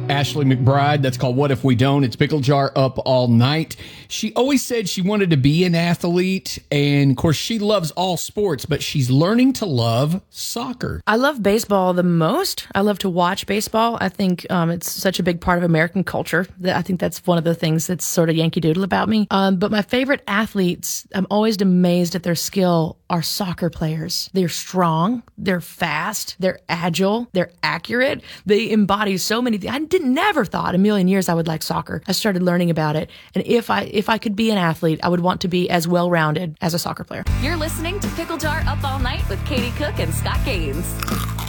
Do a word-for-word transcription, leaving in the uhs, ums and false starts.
Ashley McBride. That's called What If We Don't? It's Pickle Jar Up All Night. She always said she wanted to be an athlete, and of course she loves all sports, but she's learning to love soccer. I love baseball the most. I love to watch baseball. I think um, it's such a big part of American culture. That I think that's one of the things that's sort of Yankee Doodle about me. Um, but my favorite athletes, I'm always amazed at their skill, are soccer players. They're strong, they're fast, they're agile, they're accurate. They embody so many things. I didn't never thought a million years I would like soccer. I started learning about it. And if I if I could be an athlete, I would want to be as well-rounded as a soccer player. You're listening to Pickle Jar Up All Night with Katie Cook and Scott Gaines.